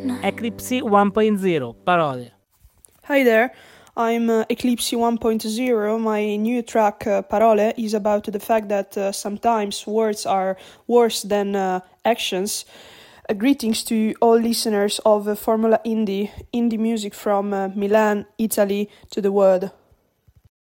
Eclipse 1.0, parole. Hi there, I'm Eclipse 1.0. My new track, Parole, is about the fact that sometimes words are worse than actions. Greetings to all listeners of Formula Indie music from Milan, Italy, to the world.